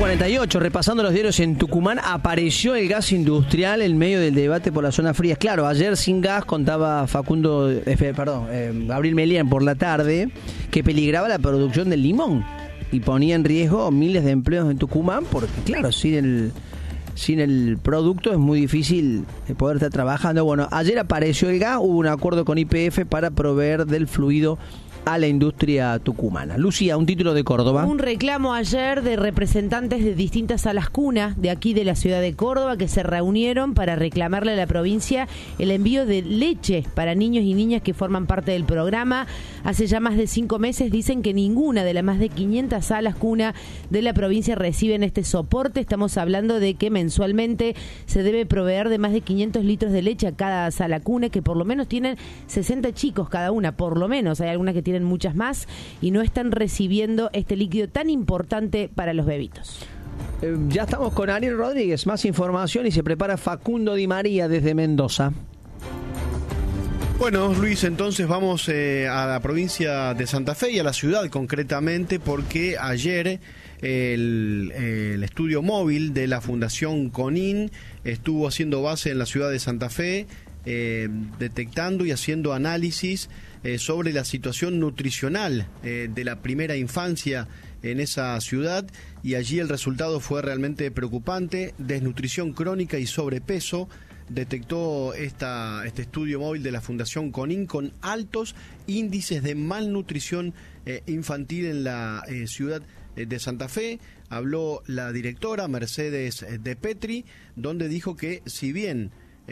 8:48, repasando los diarios en Tucumán, apareció el gas industrial en medio del debate por las zonas frías. Claro, ayer sin gas contaba Gabriel Melián por la tarde que peligraba la producción del limón y ponía en riesgo miles de empleos en Tucumán porque, claro, sin el producto es muy difícil poder estar trabajando. Bueno, ayer apareció el gas, hubo un acuerdo con YPF para proveer del fluido a la industria tucumana. Lucía, un título de Córdoba. Un reclamo ayer de representantes de distintas salas cuna de aquí de la ciudad de Córdoba que se reunieron para reclamarle a la provincia el envío de leche para niños y niñas que forman parte del programa. Hace ya más de 5 meses dicen que ninguna de las más de 500 salas cuna de la provincia reciben este soporte. Estamos hablando de que mensualmente se debe proveer de más de 500 litros de leche a cada sala cuna, que por lo menos tienen 60 chicos cada una, por lo menos. Hay algunas que tienen muchas más y no están recibiendo este líquido tan importante para los bebitos. Ya estamos con Ariel Rodríguez, más información, y se prepara Facundo Di María desde Mendoza. Bueno, Luis, entonces vamos a la provincia de Santa Fe y a la ciudad concretamente, porque ayer el estudio móvil de la Fundación CONIN estuvo haciendo base en la ciudad de Santa Fe, detectando y haciendo análisis sobre la situación nutricional de la primera infancia en esa ciudad, y allí el resultado fue realmente preocupante: desnutrición crónica y sobrepeso. Detectó este estudio móvil de la Fundación CONIN con altos índices de malnutrición infantil en la ciudad de Santa Fe. Habló la directora Mercedes de Petri, donde dijo que si bien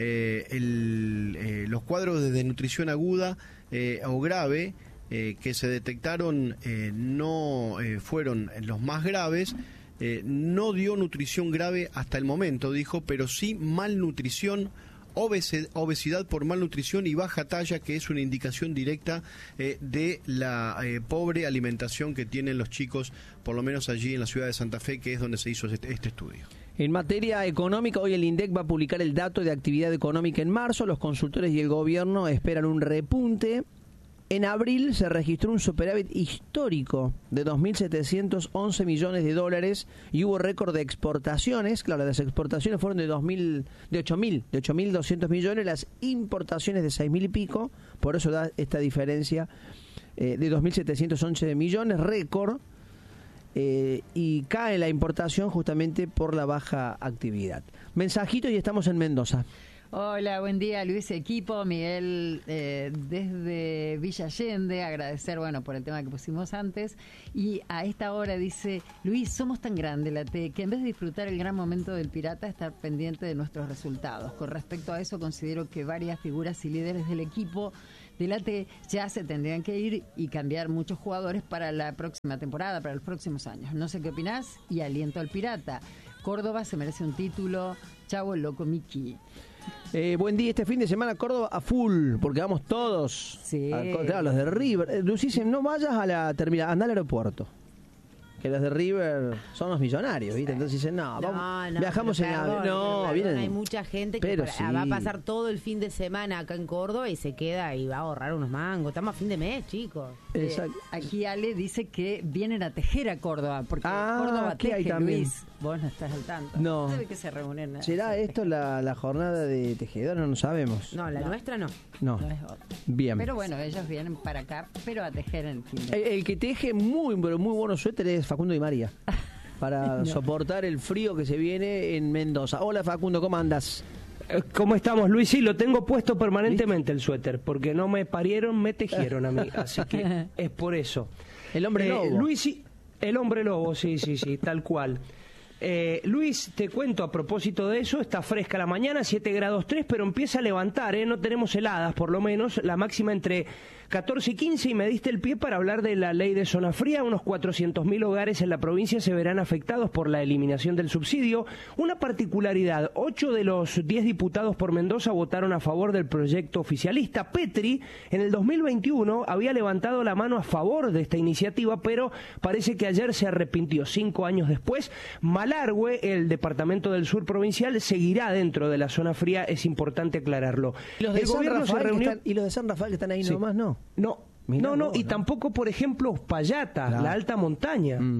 los cuadros de desnutrición aguda o grave que se detectaron no fueron los más graves, no dio nutrición grave hasta el momento, dijo, pero sí malnutrición, obesidad por malnutrición y baja talla, que es una indicación directa de la pobre alimentación que tienen los chicos, por lo menos allí en la ciudad de Santa Fe, que es donde se hizo este estudio. En materia económica, hoy el INDEC va a publicar el dato de actividad económica en marzo. Los consultores y el gobierno esperan un repunte. En abril se registró un superávit histórico de 2.711 millones de dólares y hubo récord de exportaciones. Claro, las exportaciones fueron de 8.200 millones, las importaciones de 6.000 y pico, por eso da esta diferencia de 2.711 millones, récord. Y cae la importación justamente por la baja actividad. Mensajito y estamos en Mendoza. Hola, buen día, Luis, equipo. Miguel desde Villa Allende, agradecer por el tema que pusimos antes. Y a esta hora dice: Luis, somos tan grande la T que en vez de disfrutar el gran momento del Pirata, estar pendiente de nuestros resultados. Con respecto a eso, considero que varias figuras y líderes del equipo de la T ya se tendrían que ir y cambiar muchos jugadores para la próxima temporada, para los próximos años. No sé qué opinás y aliento al Pirata. Córdoba se merece un título. Chavo, loco, Miki. Buen día, este fin de semana Córdoba a full, porque vamos todos. Sí. Claro, los de River. Dicen, no vayas a la terminal, anda al aeropuerto. Que los de River son los millonarios, ¿viste? Entonces dicen, viajamos en avión. No, vienen. Hay mucha gente que va a pasar todo el fin de semana acá en Córdoba y se queda y va a ahorrar unos mangos. Estamos a fin de mes, chicos. Aquí Ale dice que vienen a tejer a Córdoba, porque Córdoba teje, Luis. Vos no estás al tanto. No. ¿Sabe que se reúnen? ¿Será esto la jornada de tejedores? No sabemos. No, la nuestra no. No es otra. Bien. Pero bueno, ellos vienen para acá, pero a tejer en el fin de el que teje muy buenos suéteres es Facundo Di María, para soportar el frío que se viene en Mendoza. Hola Facundo, ¿cómo andas? ¿Cómo estamos, Luis? Sí, lo tengo puesto permanentemente el suéter, porque no me parieron, me tejieron a mí, así que es por eso. El hombre lobo. Luis, el hombre lobo, sí, tal cual. Luis, te cuento a propósito de eso, está fresca la mañana, 7 grados 3, pero empieza a levantar, no tenemos heladas por lo menos, la máxima entre 14 y 15, y me diste el pie para hablar de la ley de zona fría. Unos 400.000 hogares en la provincia se verán afectados por la eliminación del subsidio. Una particularidad: 8 de los 10 diputados por Mendoza votaron a favor del proyecto oficialista. Petri en el 2021 había levantado la mano a favor de esta iniciativa, pero parece que ayer se arrepintió. 5 años después, Malargüe, el departamento del sur provincial, seguirá dentro de la zona fría, es importante aclararlo. ¿Y los de San Rafael y los de San Rafael que están ahí nomás no? No, y tampoco, por ejemplo, Uspallata, la alta montaña.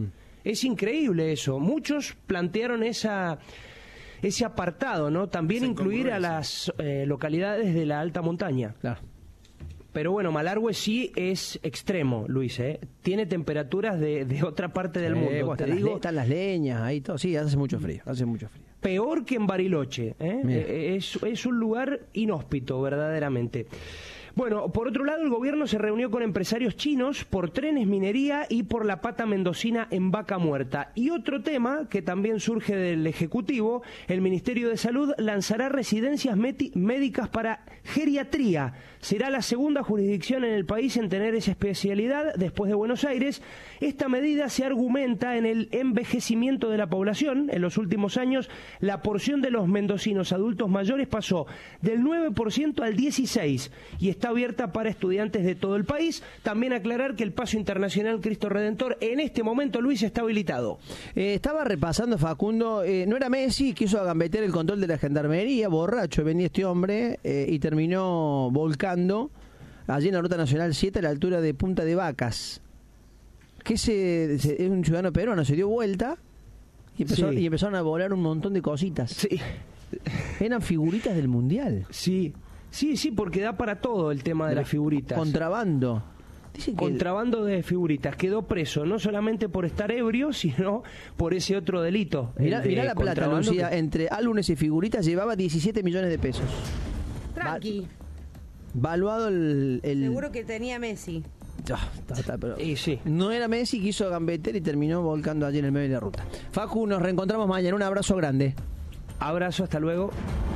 Es increíble eso. Muchos plantearon ese apartado, ¿no? También incluir a las localidades de la alta montaña. Claro. Pero bueno, Malargüe sí es extremo, Luis, ¿eh? Tiene temperaturas de otra parte del mundo. Bueno, están las leñas, ahí todo. Sí, hace mucho frío, Peor que en Bariloche, ¿eh? Es un lugar inhóspito, verdaderamente. Bueno, por otro lado, el gobierno se reunió con empresarios chinos por trenes, minería y por la pata mendocina en Vaca Muerta. Y otro tema que también surge del Ejecutivo, el Ministerio de Salud lanzará residencias médicas para geriatría. Será la segunda jurisdicción en el país en tener esa especialidad después de Buenos Aires. Esta medida se argumenta en el envejecimiento de la población. En los últimos años, la porción de los mendocinos adultos mayores pasó del 9% al 16% y está abierta para estudiantes de todo el país. También aclarar que el Paso Internacional Cristo Redentor en este momento, Luis, está habilitado. Estaba repasando, Facundo, no era Messi, quiso agambetear el control de la gendarmería, borracho venía este hombre y terminó volcando allí en la Ruta Nacional 7 a la altura de Punta de Vacas. Que es un ciudadano peruano, se dio vuelta y empezaron a volar un montón de cositas. Sí. Eran figuritas del Mundial. Sí, porque da para todo el tema de las figuritas. Contrabando. Dicen que contrabando de figuritas. Quedó preso no solamente por estar ebrio, sino por ese otro delito. Mirá la plata, Lucía, entre álbumes y figuritas llevaba 17 millones de pesos. Tranqui. Valuado el... Seguro que tenía Messi. Pero sí. No era Messi, quiso gambetear y terminó volcando allí en el medio de la ruta. Facu, nos reencontramos mañana. Un abrazo grande. Abrazo, hasta luego.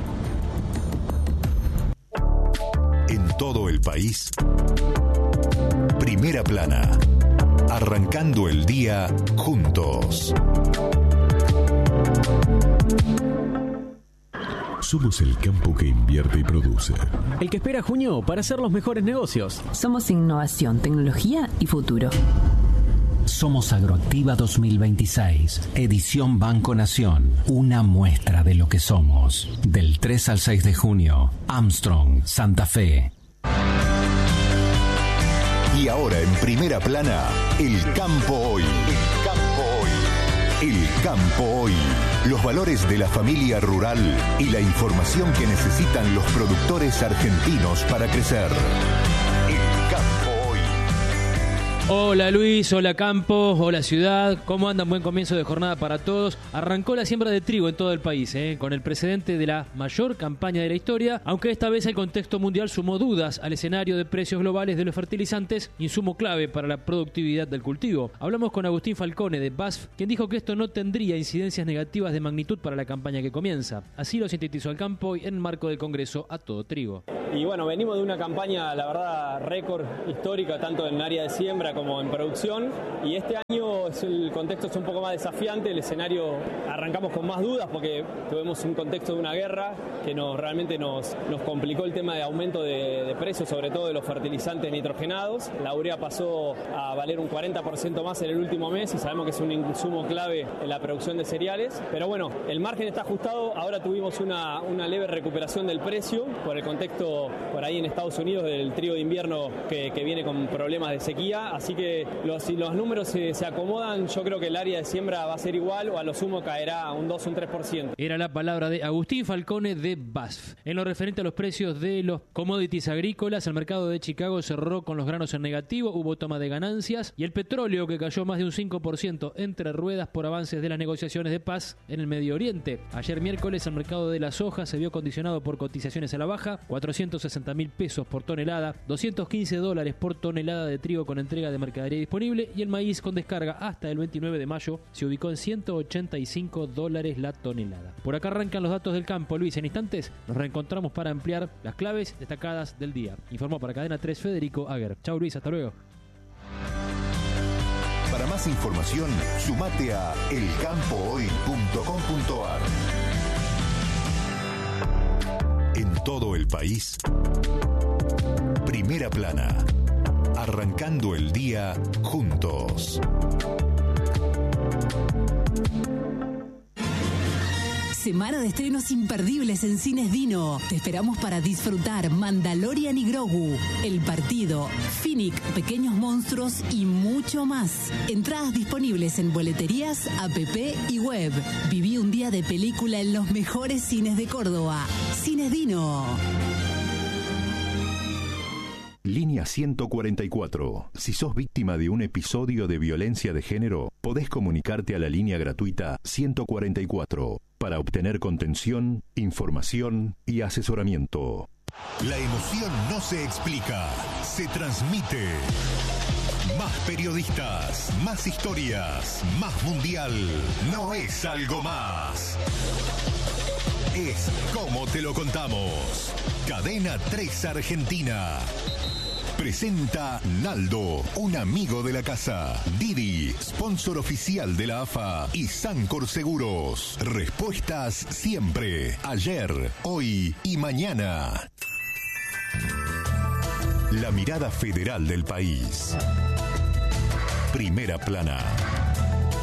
En todo el país, Primera Plana, arrancando el día juntos. Somos el campo que invierte y produce. El que espera junio para hacer los mejores negocios. Somos innovación, tecnología y futuro. Somos Agroactiva 2026, edición Banco Nación, una muestra de lo que somos. Del 3 al 6 de junio, Armstrong, Santa Fe. Y ahora en Primera Plana, el campo hoy. El campo hoy. El campo hoy. Los valores de la familia rural y la información que necesitan los productores argentinos para crecer. El campo hoy. Hola Luis, hola Campo, hola Ciudad, ¿cómo andan? Buen comienzo de jornada para todos. Arrancó la siembra de trigo en todo el país, con el precedente de la mayor campaña de la historia, aunque esta vez el contexto mundial sumó dudas al escenario de precios globales de los fertilizantes, insumo clave para la productividad del cultivo. Hablamos con Agustín Falcone de BASF, quien dijo que esto no tendría incidencias negativas de magnitud para la campaña que comienza. Así lo sintetizó el Campo en el marco del Congreso A Todo Trigo. Y bueno, venimos de una campaña, la verdad, récord histórica, tanto en área de siembra como en producción, y este año el contexto es un poco más desafiante, el escenario arrancamos con más dudas porque tuvimos un contexto de una guerra que realmente nos complicó el tema de aumento de precios, sobre todo de los fertilizantes nitrogenados. La urea pasó a valer un 40% más en el último mes y sabemos que es un insumo clave en la producción de cereales, pero bueno, el margen está ajustado. Ahora tuvimos una leve recuperación del precio por el contexto por ahí en Estados Unidos del trigo de invierno que viene con problemas de sequía, así que si los números se acomodan, yo creo que el área de siembra va a ser igual o a lo sumo caerá un 2 o un 3%. Era la palabra de Agustín Falcone de BASF. En lo referente a los precios de los commodities agrícolas, el mercado de Chicago cerró con los granos en negativo, hubo toma de ganancias y el petróleo que cayó más de un 5% entre ruedas por avances de las negociaciones de paz en el Medio Oriente. Ayer miércoles el mercado de la soja se vio condicionado por cotizaciones a la baja, 460.000 pesos por tonelada, $215 por tonelada de trigo con entrega de mercadería disponible, y el maíz con descarga hasta el 29 de mayo se ubicó en $185 la tonelada. Por acá arrancan los datos del campo. Luis, en instantes nos reencontramos para ampliar las claves destacadas del día. Informó para Cadena 3 Federico Aguer. Chau Luis, hasta luego. Para más información, sumate a elcampohoy.com.ar. En todo el país, Primera Plana, arrancando el día juntos. Semana de estrenos imperdibles en Cines Dino. Te esperamos para disfrutar Mandalorian y Grogu, El Partido, Finnick, Pequeños Monstruos y mucho más. Entradas disponibles en boleterías, app y web. Viví un día de película en los mejores cines de Córdoba. Cines Dino. Línea 144. Si sos víctima de un episodio de violencia de género, podés comunicarte a la línea gratuita 144 para obtener contención, información y asesoramiento. La emoción no se explica, se transmite. Más periodistas, más historias, más mundial. No es algo más. Es como te lo contamos. Cadena 3 Argentina. Presenta Naldo, un amigo de la casa. Didi, sponsor oficial de la AFA. Y Sancor Seguros. Respuestas siempre. Ayer, hoy y mañana. La mirada federal del país. Primera plana.